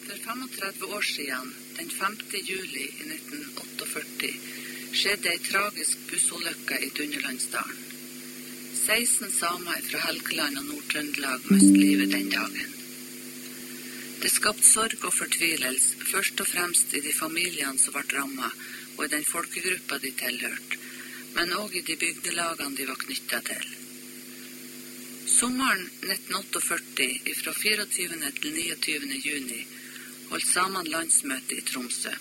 For 35 år siden, den 5. juli i 1948, skjedde en tragisk bussulykke i Dunderlandsdalen. 16 samer fra Helgeland og Nord-Trøndelag mistet livet den dagen. Det skapte sorg og fortvilelse, først og fremst i de familiene som ble rammet, og i den folkegruppa de tilhørte, men også i de bygdelagene de var knyttet til. Sommeren 1948, fra 24. til 29. juni, holdt samene landsmøte i Tromsø.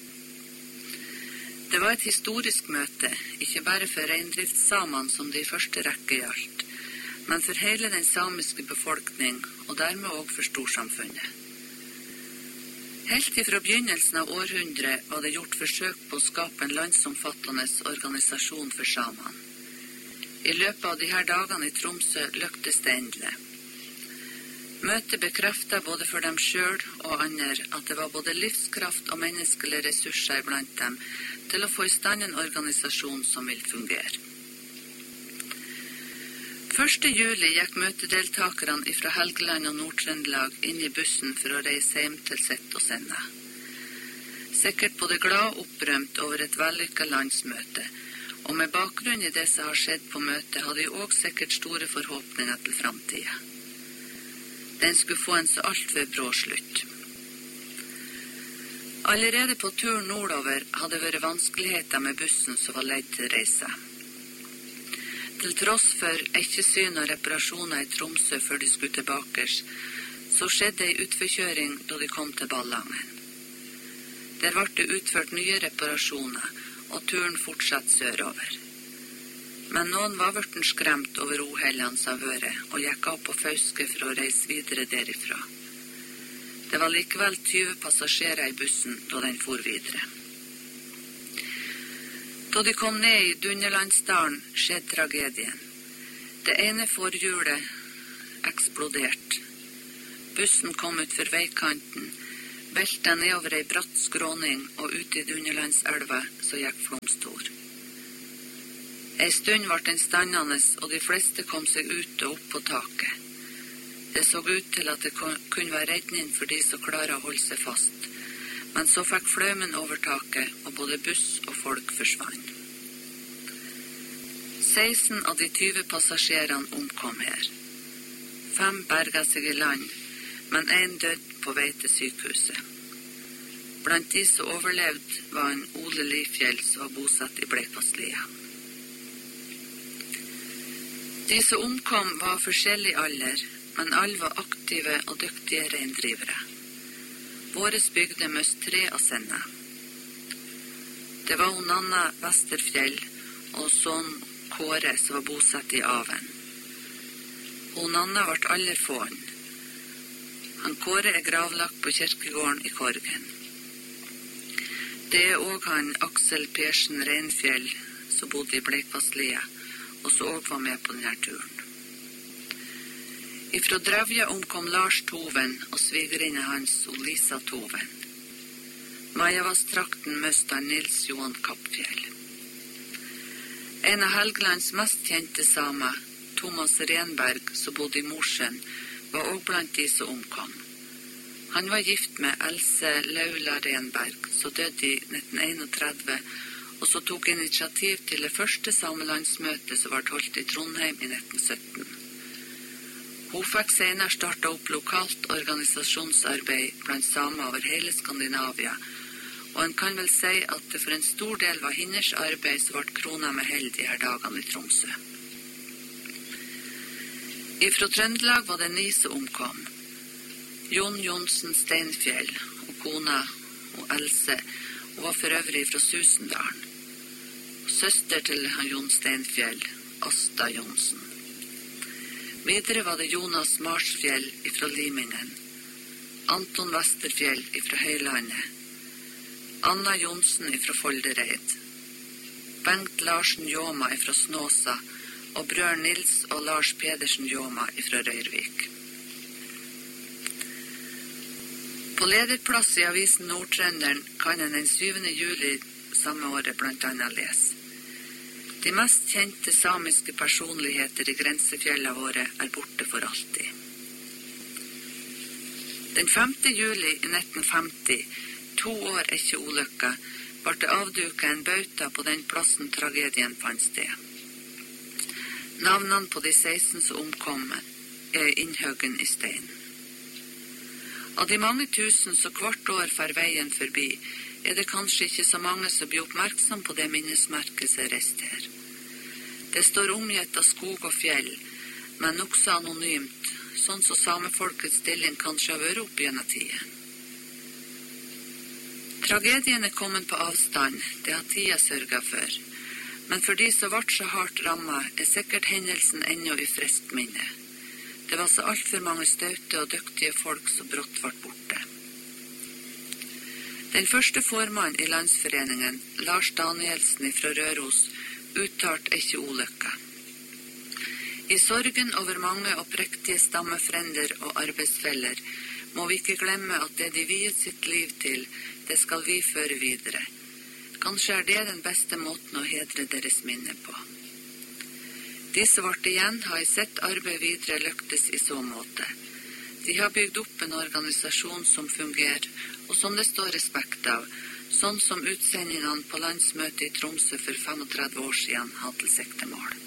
Det var et historisk møte, ikke bare for reindriftssamene som det i første rekke gjaldt, men for hele den samiske befolkning, og dermed også for storsamfunnet. Helt ifra begynnelsen av århundret var det gjort forsøk på å skape en landsomfattende organisasjon for samene. I løpet av disse dagene i Tromsø lyktes det endelig. Møtet bekreftet både for dem selv og andre at det var både livskraft og menneskelige ressurser blant dem til å få i stand en organisasjon som vil fungere. 1. juli gikk møtedeltakerne fra Helgeland og Nord-Trøndelag inn i bussen for å reise hjem til sitt og sinne. Sikkert både glad og opprømt over et vellykket landsmøte, og med bakgrunn i det som har skjedd på møtet, hadde de også sikkert store forhåpninger til framtiden. Den skulle få en så altfor brå slutt. Allerede på turen nordover hadde det vært vanskeligheter med bussen som var leid til reise. Til tross for ekkesyn og reparasjoner i Tromsø før de skulle tilbake, så skjedde en utforkjøring da de kom til Ballangen. Der ble det utført nye reparasjoner, og turen fortsatte sørover. Men noen var blitt skremt over uhellene som har vært, og gikk av på Fauske for å reise videre derifra. Det var likevel 20 passasjerer i bussen da den for videre. Da de kom ned i Dunderlandsdalen, skjedde tragedien. Det ene forhjulet eksploderte. Bussen kom ut for veikanten, veltet nedover ei bratt skråning og ut i Dunderlandselva, så gikk Flomstor. En stund ble den standende, og de fleste kom seg ut og opp på taket. Det så ut til at det kunne være redning for de som klarer å holde seg fast, men så fikk flaumen over taket, og både buss og folk forsvant. 16 av de 20 passasjerene omkom her. 5 berget seg i land, men 1 døde på vei til sykehuset. Blant de som overlevde var en Ole Lifjell som var bosatt i Bleikvasslia. De som omkom var av forskjellig alder, men alle var aktive og dyktige reindrivere. Våre bygde mest 3 av sine. Det var hun Anna Vesterfjell og sånn Kåre som var bosatt i Aven. Hun Anna ble aller fåen. Han Kåre er gravlagt på kirkegården i Korgen. Det er også han Aksel Persen Reinfjell som bodde i Bleikvasslia, og så også var med på denne turen. Ifra Drevja omkom Lars Toven og svigerinne hans Lisa Toven. Majavass-trakten møste Nils Johan Kappfjell. En av Helgelands mest kjente samer, Thomas Renberg, som bodde i Mosjøen, var også blant de som omkom. Han var gift med Else Laula Renberg, som døde i 1931, og så tok initiativ til det første samelandsmøtet som ble holdt i Trondheim i 1917. Hun fikk senere startet opp lokalt organisasjonsarbeid blant samer over hele Skandinavia, og en kan vel si at det for en stor del var hennes arbeid som ble kronet med hell de her dagene i Tromsø. Ifra Trøndelag var det 9 som omkom. Jon Jonsen Steinfjell og kona og Else, og var for øvrig fra Susendalen. Søster til Jon Steinfjell, Asta Jonsen. Videre var det Jonas Marsfjell fra Limingen, Anton Vesterfjell fra Høylandet, Anna Jonsen fra Foldereid, Bengt Larsen Jåma fra Snåsa og brødre Nils og Lars Pedersen Jåma fra Røyrvik. På lederplass i avisen Nordtrønderen kan en den 7. juli samme året blant annet lese. De mest kjente samiske personligheter i grensefjellene våre er borte for alltid. Den 5. juli i 1950, 2 år etter ulykka, ble det avduket en bauta på den plassen tragedien fant sted. Navnene på de 16 som omkom innhuggen i stein. Av de mange tusen som hvert år får veien forbi, det kanskje ikke så mange som blir oppmerksom på det minnesmerket som reist her. Det står omgitt av skog og fjell, men nokså anonymt, sånn som samefolkets stilling kanskje har vært opp gjennom tiden. Tragedien kommet på avstand, det har tida sørget for, men for de som ble så hardt rammet, sikkert hendelsen ennå i friskt minne. Det var så alt for mange staute og dyktige folk som brått ble borte. Den første formann i landsforeningen, Lars Danielsen fra Røros, uttalt ikke ulykka. I sorgen over mange oppriktige stammefrender og arbeidsfeller må vi ikke glemme at det de viet sitt liv til, det skal vi føre videre. Kanskje det den beste måten å hedre deres minne på. De som ble igjen har i sitt arbeid videre lyktes i så måte. De har bygd opp en organisasjon som fungerer, og som det står respekt av, sånn som utsendingene på landsmøtet i Tromsø for 35 år siden hadde siktemål.